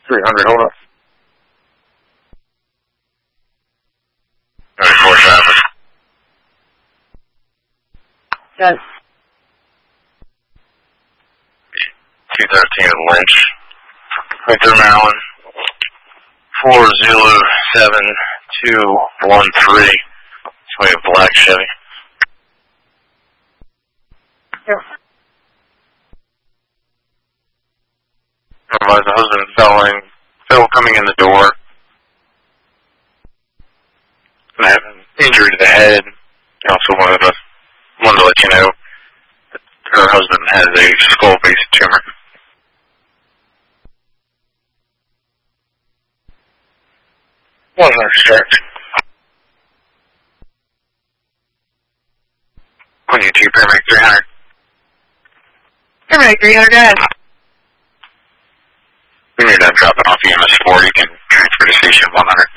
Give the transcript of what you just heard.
300, hold up. 34 traffic. Done. 213 Lynch. Right there, Maryland. 407-213. We have black Chevy. Sure. The husband fell coming in the door. And had an injury to the head. Also wanted to let you know that her husband has a skull-based tumor. Wasn't her stretch. 22, Paramedic 300. Paramedic 300, go ahead. When you're done dropping off EMS 4, you can transfer to station 100.